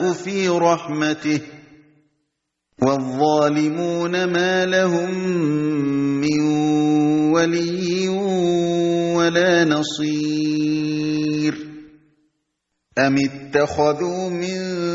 في رحمته والظالمون ما لهم من ولي ولا نصير أم اتخذوا من